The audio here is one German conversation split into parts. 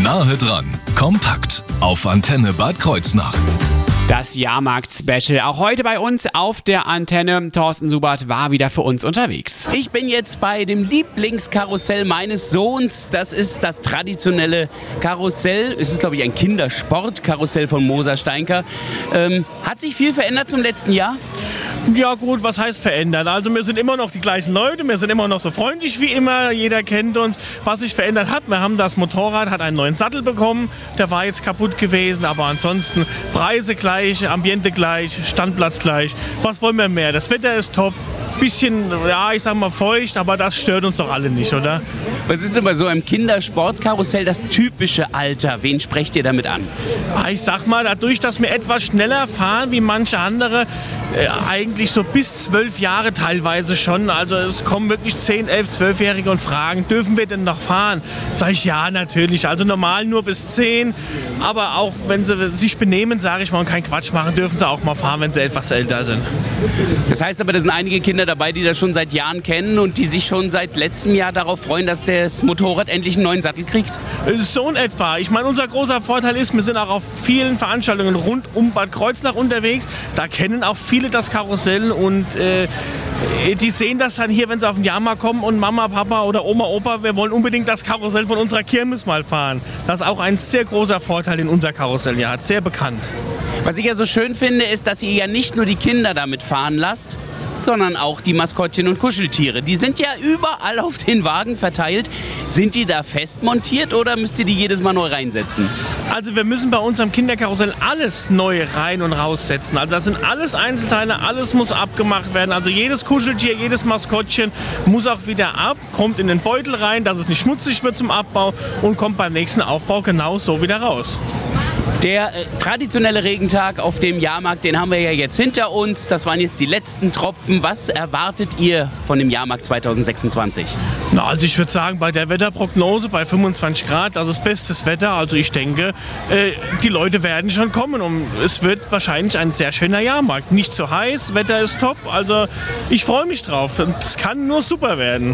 Nahe dran, kompakt auf Antenne Bad Kreuznach. Das Jahrmarkt-Special. Auch heute bei uns auf der Antenne. Thorsten Subert war wieder für uns unterwegs. Ich bin jetzt bei dem Lieblingskarussell meines Sohns. Das ist das traditionelle Karussell. Es ist, glaube ich, ein Kindersportkarussell von Moser Steinker. Hat sich viel verändert zum letzten Jahr? Ja gut, was heißt verändern? Also wir sind immer noch die gleichen Leute, wir sind immer noch so freundlich wie immer, jeder kennt uns. Was sich verändert hat, wir haben das Motorrad, hat einen neuen Sattel bekommen, der war jetzt kaputt gewesen, aber ansonsten Preise gleich, Ambiente gleich, Standplatz gleich. Was wollen wir mehr? Das Wetter ist top. Bisschen, ja, ich sag mal feucht, aber das stört uns doch alle nicht, oder? Was ist denn bei so einem Kindersportkarussell das typische Alter? Wen sprecht ihr damit an? Ich sag mal, dadurch, dass wir etwas schneller fahren wie manche andere, eigentlich so bis 12 Jahre teilweise schon. Also es kommen wirklich 10, 11, 12-Jährige und fragen, dürfen wir denn noch fahren? Sag ich, ja, natürlich. Also normal nur bis 10. Aber auch wenn sie sich benehmen, sage ich mal, und keinen Quatsch machen, dürfen sie auch mal fahren, wenn sie etwas älter sind. Das heißt aber, da sind einige Kinder dabei, die das schon seit Jahren kennen und die sich schon seit letztem Jahr darauf freuen, dass das Motorrad endlich einen neuen Sattel kriegt? So in etwa. Ich meine, unser großer Vorteil ist, wir sind auch auf vielen Veranstaltungen rund um Bad Kreuznach unterwegs. Da kennen auch viele das Karussell und die sehen das dann hier, wenn sie auf den Jahrmarkt kommen und Mama, Papa oder Oma, Opa, wir wollen unbedingt das Karussell von unserer Kirmes mal fahren. Das ist auch ein sehr großer Vorteil, den unser Karussell ja hat, sehr bekannt. Was ich ja so schön finde, ist, dass ihr ja nicht nur die Kinder damit fahren lasst, sondern auch die Maskottchen und Kuscheltiere. Die sind ja überall auf den Wagen verteilt. Sind die da fest montiert oder müsst ihr die jedes Mal neu reinsetzen? Also wir müssen bei unserem Kinderkarussell alles neu rein und raussetzen. Also das sind alles Einzelteile, alles muss abgemacht werden. Also jedes Kuscheltier, jedes Maskottchen muss auch wieder ab, kommt in den Beutel rein, dass es nicht schmutzig wird zum Abbau und kommt beim nächsten Aufbau genau so wieder raus. Der traditionelle Regentag auf dem Jahrmarkt, den haben wir ja jetzt hinter uns. Das waren jetzt die letzten Tropfen. Was erwartet ihr von dem Jahrmarkt 2026? Na, also ich würde sagen, bei der Wetterprognose bei 25 Grad, das ist bestes Wetter. Also ich denke, die Leute werden schon kommen und es wird wahrscheinlich ein sehr schöner Jahrmarkt. Nicht so heiß, Wetter ist top. Also ich freue mich drauf. Es kann nur super werden.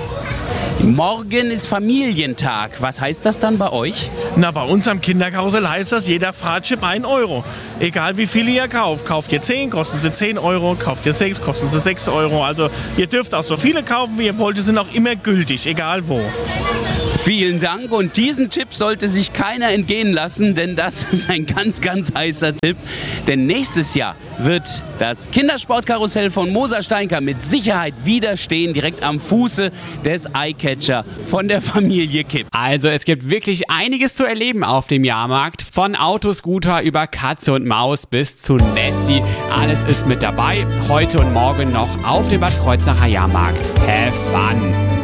Morgen ist Familientag. Was heißt das dann bei euch? Na, bei uns am Kinderkarussell heißt das, jeder Fahrtchip 1 Euro. Egal wie viele ihr kauft. Kauft ihr 10, kosten sie 10 Euro. Kauft ihr 6, kosten sie 6 Euro. Also ihr dürft auch so viele kaufen, wie ihr wollt. Die sind auch immer gültig, egal wo. Vielen Dank und diesen Tipp sollte sich keiner entgehen lassen, denn das ist ein ganz, ganz heißer Tipp. Denn nächstes Jahr wird das Kindersportkarussell von Moser Steinker mit Sicherheit wieder stehen, direkt am Fuße des Eyecatcher von der Familie Kipp. Also es gibt wirklich einiges zu erleben auf dem Jahrmarkt. Von Autoscooter über Katze und Maus bis zu Nessie. Alles ist mit dabei. Heute und morgen noch auf dem Bad Kreuznacher Jahrmarkt. Have fun!